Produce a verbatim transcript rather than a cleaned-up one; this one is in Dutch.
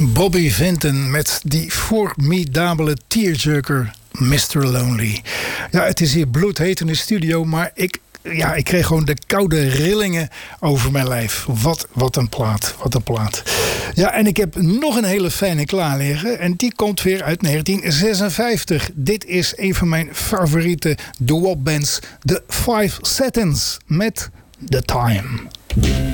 Bobby Vinton met die formidabele tearjerker mister Lonely. Ja, het is hier bloedheet in de studio, maar ik, ja, ik kreeg gewoon de koude rillingen over mijn lijf. Wat, wat een plaat, wat een plaat. Ja, en ik heb nog een hele fijne klaar liggen en die komt weer uit negentien zesenvijftig. Dit is een van mijn favoriete doo-wop bands, The Five Seconds met The Time.